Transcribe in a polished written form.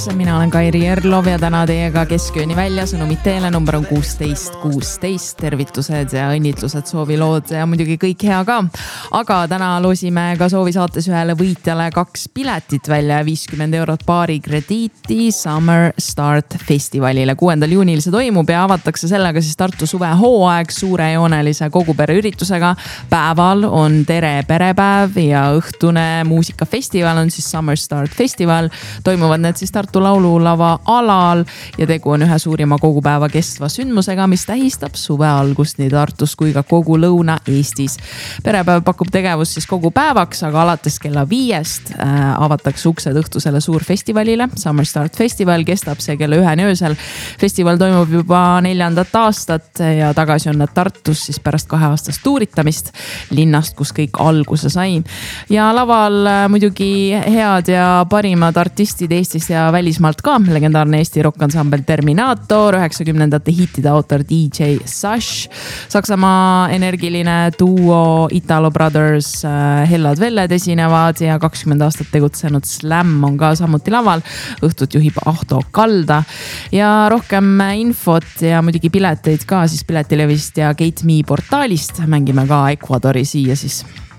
Mina olen Kairi Erlov ja täna teiega keskööni välja sõnumid teele. Number on 16. Tervitused ja õnnitlused, soovilood ja muidugi kõik hea ka. Aga täna loosime ka soovisaates ühele võitjale 2 piletit välja, 50 eurot paari krediiti Summer Start festivalile. 6. juunil see toimub ja avatakse sellega siis Tartu suvehooaeg suurejoonelise kogupere üritusega. Päeval on Tere perepäev ja õhtune muusikafestival on siis Summer Start festival. Toimuvad need siis Tartu laululava alal ja tegu on ühe suurima kogupäeva kestva sündmusega, mis tähistab suve algust nii Tartus kui ka kogu Lõuna-Eestis. Perepäev pakub tegevust siis kogu päevaks, aga alates kella 5 avatakse uksed õhtusele suurfestivalile. Summer Start festival kestab see kella 1 öösel. Festival toimub juba 4. aastat ja tagasi on nad Tartus siis pärast 2 aastast tuuritamist linnast, kus kõik alguse sai. Ja laval muidugi head ja parimad artistid Eestist ja välismaalt ka. Legendaarne Eesti rockansambel Terminator, 90ndate hittide autor DJ Sash, Saksamaa energiline duo Italo Brothers, Hellad Velled esinevad ja 20 aastat tegutsenud Slam on ka samuti laval. Õhtut juhib Ahto Kalda ja rohkem infot ja muidugi pileteid ka siis Piletilevist ja Gate.me portaalist. Mängime ka Ecuadori siia siis.